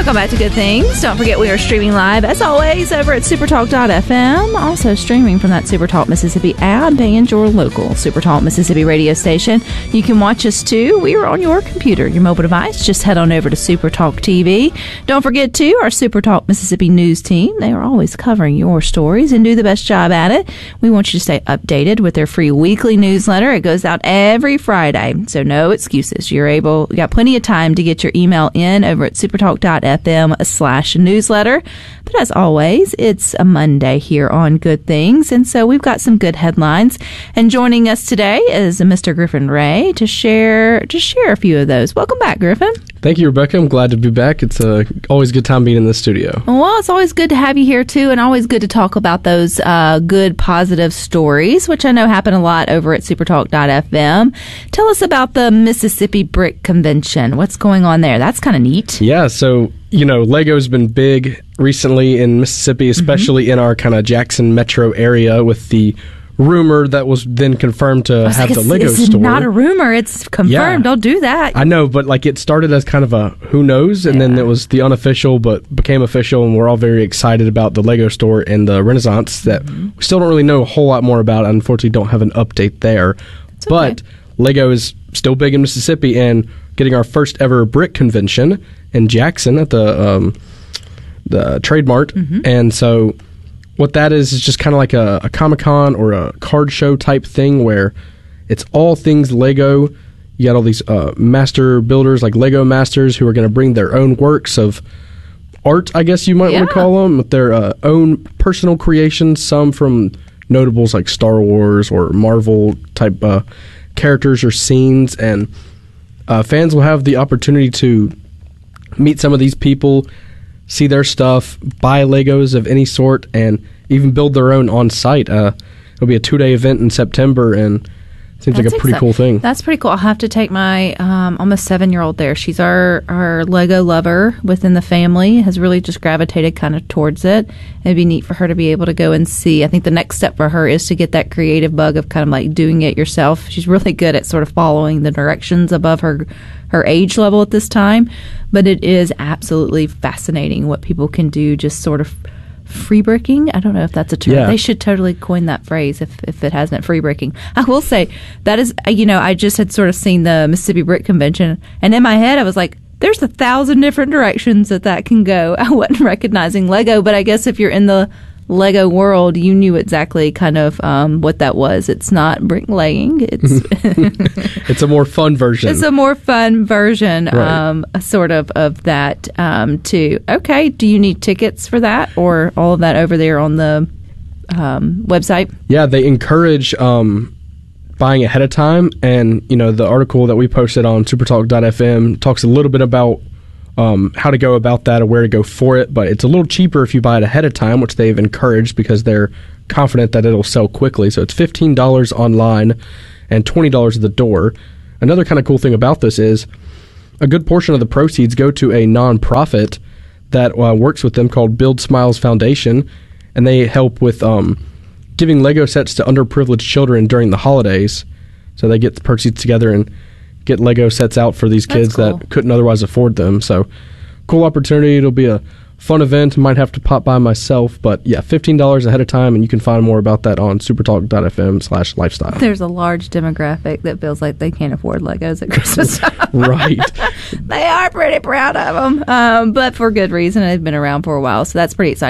Welcome back to Good Things. Don't forget we are streaming live, as always, over at supertalk.fm. Also streaming from that Supertalk Mississippi app and your local Supertalk Mississippi radio station. You can watch us, too. We are on your computer, your mobile device. Just head on over to Supertalk TV. Don't forget, too, our Supertalk Mississippi news team. They are always covering your stories and do the best job at it. We want you to stay updated with their free weekly newsletter. It goes out every Friday, so no excuses. You got plenty of time to get your email in over at supertalk.fm/newsletter. But as always, it's a Monday here on Good Things, and so we've got some good headlines. And joining us today is Mr. Griffin Ray to share a few of those. Welcome back, Griffin. Thank you, Rebecca. I'm glad to be back. It's always a good time being in the studio. Well, it's always good to have you here, too, and always good to talk about those good, positive stories, which I know happen a lot over at supertalk.fm. Tell us about the Mississippi Brick Convention. What's going on there? That's kind of neat. Yeah, so, Lego's been big recently in Mississippi, especially in our kind of Jackson metro area with the rumor that was then confirmed to have the Lego store. It's not a rumor. It's confirmed. Yeah. Don't do that. I know, but it started as kind of a who knows, and then it was the unofficial, but became official, and we're all very excited about the Lego store and the Renaissance that we still don't really know a whole lot more about. Unfortunately, don't have an update there. It's okay. But Lego is still big in Mississippi, and getting our first ever brick convention in Jackson at the Trade Mart. And so what that is just kind of like a Comic-Con or a card show type thing where it's all things Lego. You got all these master builders like Lego Masters who are going to bring their own works of art, I guess you might want to call them, with their own personal creations, some from notables like Star Wars or Marvel type characters or scenes. And fans will have the opportunity to meet some of these people, see their stuff, buy Legos of any sort, and even build their own on site. It'll be a 2-day event in September, and it seems like a pretty cool thing. That's pretty cool. I'll have to take my almost 7-year-old there. She's our Lego lover within the family, has really just gravitated kind of towards it. It'd be neat for her to be able to go and see. I think the next step for her is to get that creative bug of kind of like doing it yourself. She's really good at sort of following the directions above her age level at this time, but it is absolutely fascinating what people can do, just sort of free bricking. I don't know if that's a term. Yeah. They should totally coin that phrase if it hasn't, free bricking. I will say that is, I just had sort of seen the Mississippi Brick Convention, and in my head I was like, there's 1,000 different directions that can go. I wasn't recognizing Lego, but I guess if you're in the Lego world, you knew exactly kind of what that was. It's not bricklaying. It's it's a more fun version. It's a more fun version, right. Sort of that too. Okay, do you need tickets for that, or all of that over there on the website? Yeah, they encourage buying ahead of time, and the article that we posted on supertalk.fm talks a little bit about how to go about that or where to go for it, but it's a little cheaper if you buy it ahead of time, which they've encouraged because they're confident that it'll sell quickly. So it's $15 online and $20 at the door. Another kind of cool thing about this is a good portion of the proceeds go to a nonprofit that works with them called Build Smiles Foundation, and they help with giving Lego sets to underprivileged children during the holidays. So they get the proceeds together and get Lego sets out for these kids that couldn't otherwise afford them. So cool opportunity. It'll be a fun event. Might have to pop by myself, but yeah, $15 ahead of time, and you can find more about that on supertalk.fm/lifestyle. There's a large demographic that feels like they can't afford Legos at Christmas time. Right. They are pretty proud of them, but for good reason. They've been around for a while, so that's pretty exciting.